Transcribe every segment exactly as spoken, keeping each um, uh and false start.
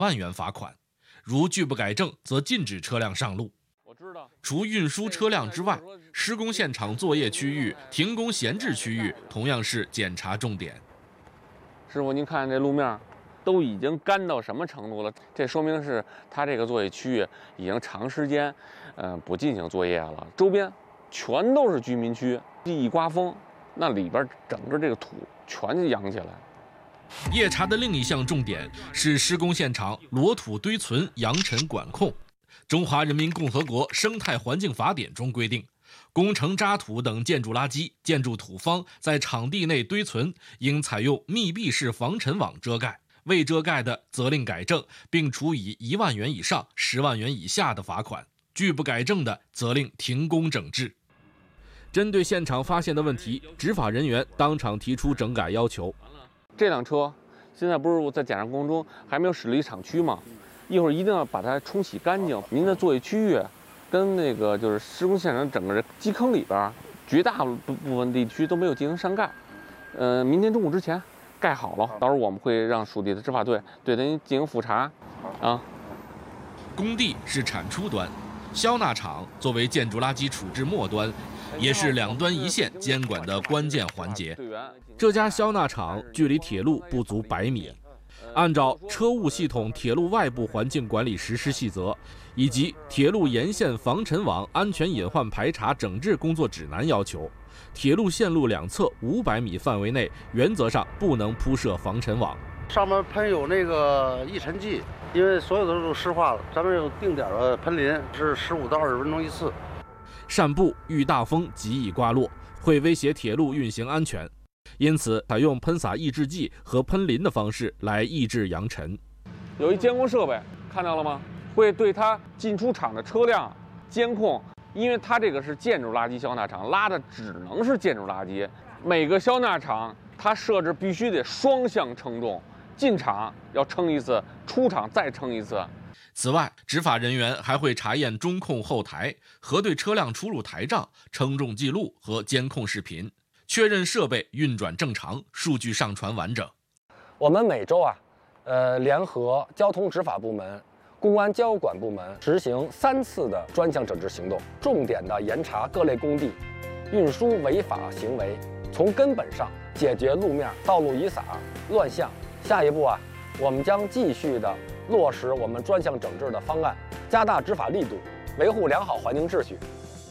万元罚款，如拒不改正，则禁止车辆上路。除运输车辆之外，施工现场作业区域、停工闲置区域同样是检查重点。 师傅，您看这路面都已经干到什么程度了？这说明是它这个作业区域已经长时间，嗯、呃，不进行作业了。周边全都是居民区，一刮风，那里边整个这个土全就扬起来。 夜查的另一项重点是施工现场裸土堆存扬尘管控。中华人民共和国生态环境法典中规定，工程渣土等建筑垃圾、建筑土方在场地内堆存，应采用密闭式防尘网遮盖，未遮盖的责令改正，并处以一万元以上十万元以下的罚款；拒不改正的，责令停工整治。针对现场发现的问题，执法人员当场提出整改要求。 这辆车现在不是在检查过程中还没有驶离厂区吗？一会儿一定要把它冲洗干净。您的作业区域跟那个就是施工现场整个基坑里边，绝大部分地区都没有进行上盖。呃，明天中午之前盖好了，到时候我们会让属地的执法队对它进行复查。啊， 工地是产出端，消纳厂作为建筑垃圾处置末端，也是两端一线监管的关键环节。这家消纳厂距离铁路不足百米。按照车务系统铁路外部环境管理实施细则以及铁路沿线防尘网安全隐患排查整治工作指南要求，铁路线路两侧五百米范围内原则上不能铺设防尘网。 上面喷有那个抑尘剂，因为所有的都湿化了，咱们有定点的喷淋，是十五到二十分钟一次。 扇布遇大风极易刮落，会威胁铁路运行安全。因此，采用喷洒抑制剂和喷淋的方式来抑制扬尘。 有一监控设备，看到了吗？会对它进出厂的车辆监控，因为它这个是建筑垃圾消纳厂，拉的只能是建筑垃圾。每个消纳厂它设置必须得双向称重，进厂要称一次，出厂再称一次。 此外，执法人员还会查验中控后台，核对车辆出入台账、称重记录和监控视频。确认设备运转正常，数据上传完整。 我们每周啊，呃，联合交通执法部门、公安交管部门实行三次的专项整治行动，重点的严查各类工地运输违法行为，从根本上解决路面道路遗撒、乱象。下一步啊，我们将继续的落实我们专项整治的方案，加大执法力度，维护良好环境秩序。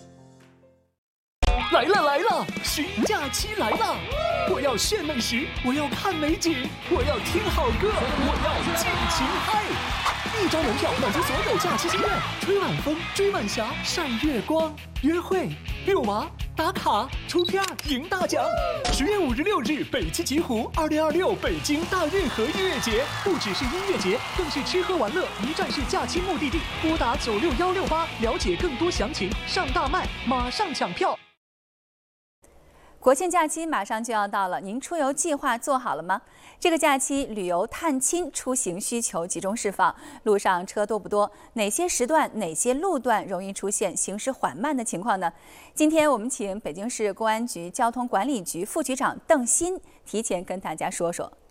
来了来了，十一假期来了！我要炫美食，我要看美景，我要听好歌，我要尽情嗨！一张门票满足所有假期心愿，吹晚风，追晚霞，晒月光，约会、遛娃、打卡、出片、赢大奖！十月五日、六日，北汽极狐二零二六北京大运河音乐节，不只是音乐节，更是吃喝玩乐一站式假期目的地。拨打九六幺六八，了解更多详情。上大麦，马上抢票！ 国庆假期马上就要到了，您出游计划做好了吗？这个假期旅游探亲出行需求集中释放，路上车多不多？哪些时段、哪些路段容易出现行驶缓慢的情况呢？今天我们请北京市公安局交通管理局副局长邓鑫提前跟大家说说。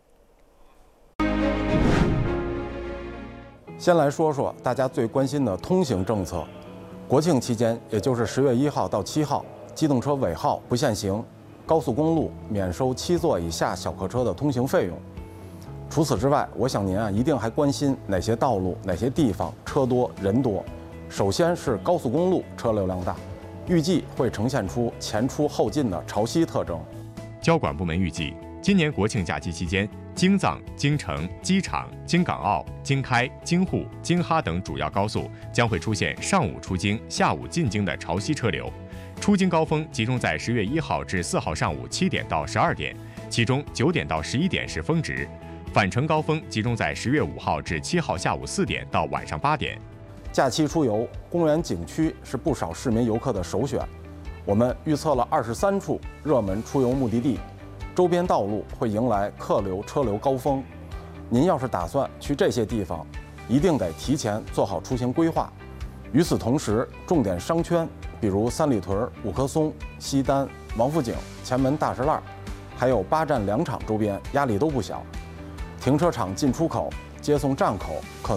先来说说大家最关心的通行政策。国庆期间，也就是十月一号到七号，机动车尾号不限行。高速公路免收七座以下小客车的通行费用。除此之外，我想您啊一定还关心哪些道路、哪些地方车多人多。首先是高速公路车流量大，预计会呈现出前出后进的潮汐特征。 交管部门预计，今年国庆假期期间，京藏、京承、机场、京港澳、京开、京沪、京哈等主要高速将会出现上午出京、下午进京的潮汐车流。出京高峰集中在十月一号至四号上午七点到十二点，其中九点到十一点是峰值；返程高峰集中在十月五号至七号下午四点到晚上八点。 假期出游，公园景区是不少市民游客的首选。我们预测了二十三处热门出游目的地，周边道路会迎来客流车流高峰。您要是打算去这些地方，一定得提前做好出行规划。与此同时，重点商圈，比如三里屯、五棵松、西单、王府井、前门大石栏，还有八站两厂周边，压力都不小。停车场进出口、接送站口可能